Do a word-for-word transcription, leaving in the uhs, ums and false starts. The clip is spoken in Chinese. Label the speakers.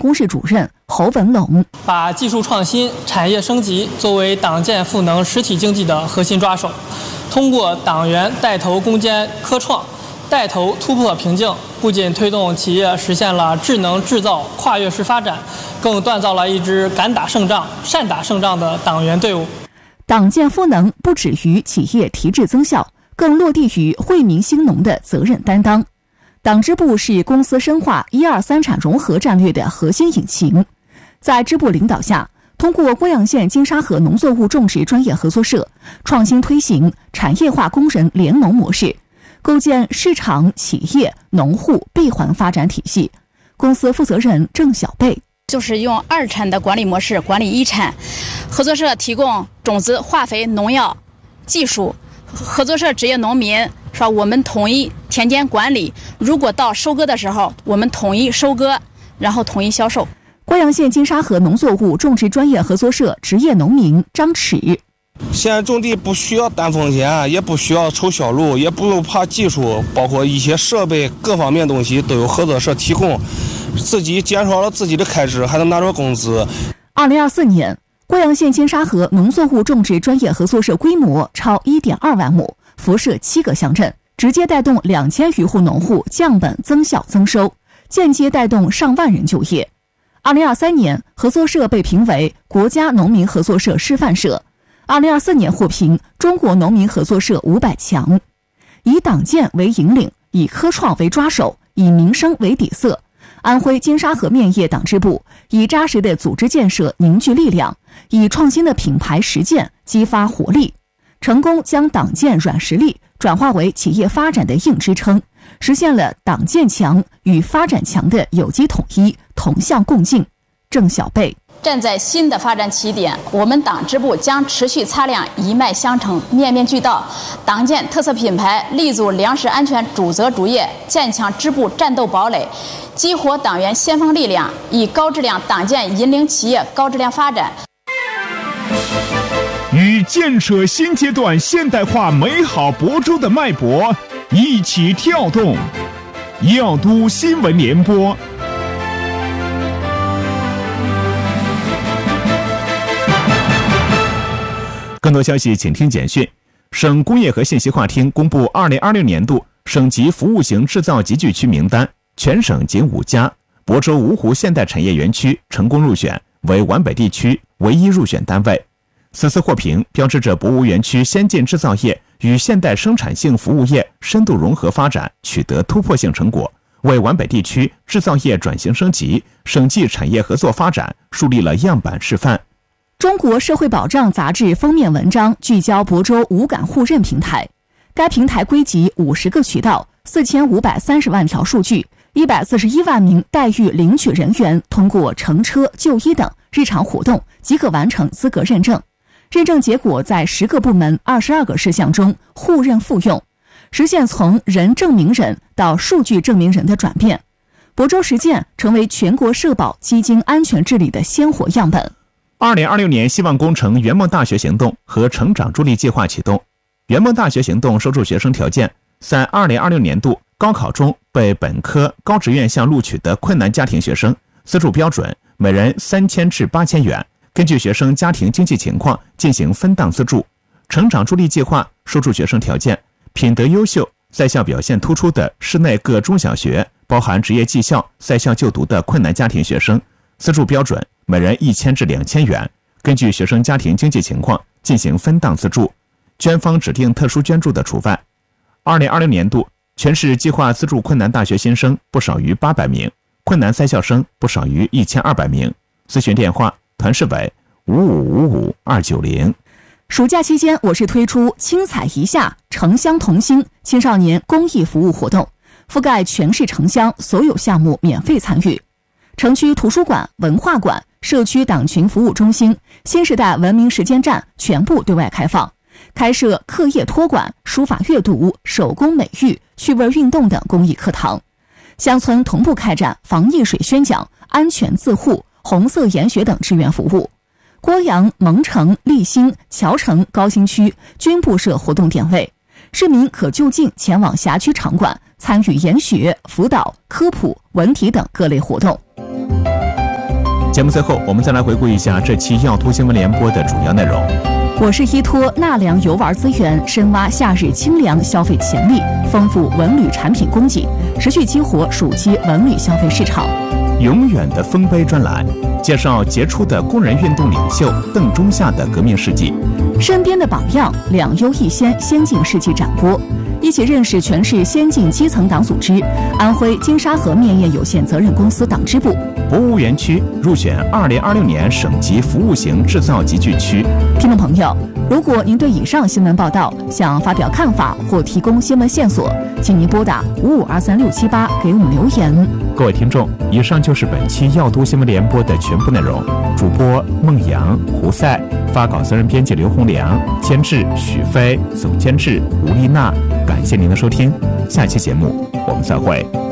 Speaker 1: 工室主任侯文龙，
Speaker 2: 把技术创新、产业升级作为党建赋能实体经济的核心抓手，通过党员带头攻坚科创，带头突破瓶颈，不仅推动企业实现了智能制造跨越式发展，更锻造了一支敢打胜仗、善打胜仗的党员队伍。
Speaker 1: 党建赋能不止于企业提质增效，更落地于惠民兴农的责任担当。党支部是公司深化一二三产融合战略的核心引擎，在支部领导下，通过贵阳县金沙河农作物种植专业合作社创新推行产业化工人联农模式，构建市场、企业、农户闭环发展体系。公司负责人郑小贝，
Speaker 3: 就是用二产的管理模式管理一产，合作社提供种子、化肥、农药、技术，合作社职业农民说我们统一田间管理，如果到收割的时候，我们统一收割，然后统一销售。
Speaker 1: 贵阳县金沙河农作物种植专业合作社职业农民张弛，
Speaker 4: 现在种地不需要担风险，也不需要抽销路，也不用怕技术，包括一些设备各方面东西都有合作社提供，自己减少了自己的开支，还能拿着工资。
Speaker 1: 二零二四年，贵阳县金沙河农作物种植专业合作社规模超 一点二万亩，辐射七个乡镇，直接带动两千余户农户降本增效增收，间接带动上万人就业。二零二三年，合作社被评为国家农民合作社示范社。二零二四年获评中国农民合作社五百强。以党建为引领，以科创为抓手，以民生为底色。安徽金沙河面业党支部以扎实的组织建设凝聚力量，以创新的品牌实践激发活力，成功将党建软实力转化为企业发展的硬支撑，实现了党建强与发展强的有机统一、同向共进。郑小贝，
Speaker 3: 站在新的发展起点，我们党支部将持续擦亮一脉相承、面面俱到党建特色品牌，立足粮食安全主责主业，建强支部战斗堡垒，激活党员先锋力量，以高质量党建引领企业高质量发展。
Speaker 5: 与建设新阶段现代化美好亳州的脉搏一起跳动，耀都新闻联播。更多消息请听简讯。省工业和信息化厅公布二零二六年度省级服务型制造集聚区名单，全省仅五家，亳州芜湖现代产业园区成功入选，为皖北地区唯一入选单位。此次获评标志着亳芜园区先进制造业与现代生产性服务业深度融合发展取得突破性成果，为皖北地区制造业转型升级、省际产业合作发展树立了样板示范。
Speaker 1: 中国社会保障杂志封面文章聚焦亳州五感互认平台，该平台归集五十个渠道、四千五百三十万条数据、一百四十一万名待遇领取人员通过乘车、就医等日常活动即可完成资格认证。认证结果在十个部门二十二个事项中互认复用，实现从人证明人到数据证明人的转变。亳州实践成为全国社保基金安全治理的鲜活样本。
Speaker 5: 二零二六年希望工程圆梦大学行动和成长助力计划启动。圆梦大学行动收录学生条件，在二零二六年度高考中被本科、高职院校录取的困难家庭学生，资助标准每人三千至八千元，根据学生家庭经济情况进行分档资助。成长助力计划收录学生条件，品德优秀、在校表现突出的市内各中小学，包含职业技校在校就读的困难家庭学生，资助标准每人一千至两千元，根据学生家庭经济情况进行分档资助，捐方指定特殊捐助的除外。二零二六年度全市计划资助困难大学新生不少于八百名，困难在校生不少于一千二百名。咨询电话：团市委五五五五二九零。
Speaker 1: 暑假期间，我市推出青彩一下城乡同心青少年公益服务活动，覆盖全市城乡，所有项目免费参与。城区图书馆、文化馆、社区党群服务中心、新时代文明实践站全部对外开放，开设课业托管、书法阅读、手工美育、趣味运动等公益课堂。乡村同步开展防疫水宣讲、安全自护、红色研学等志愿服务。郭阳、蒙城、立新、谯城、高新区均布设活动点位，市民可就近前往辖区场馆参与研学、辅导、科普、文体等各类活动。
Speaker 5: 节目最后，我们再来回顾一下这期要突新闻联播的主要内容。
Speaker 1: 我市依托纳凉游玩资源，深挖夏日清凉消费潜力，丰富文旅产品供给，持续激活暑期文旅消费市场。
Speaker 5: 永远的丰碑专栏，介绍杰出的工人运动领袖邓中夏的革命事迹。
Speaker 1: 身边的榜样，两优一先先进事迹展播，一起认识全市先进基层党组织。安徽金沙河面业有限责任公司党支部。
Speaker 5: 博物园区入选二零二六年省级服务型制造集聚区。
Speaker 1: 听众朋友，如果您对以上新闻报道想发表看法或提供新闻线索，请您拨打五五二三六七八给我们留言。
Speaker 5: 各位听众，以上就是本期要都新闻联播的全部内容。主播孟阳、胡赛，发稿责任编辑刘洪良，监制许飞，总监制吴丽娜。感谢您的收听，下期节目我们再会。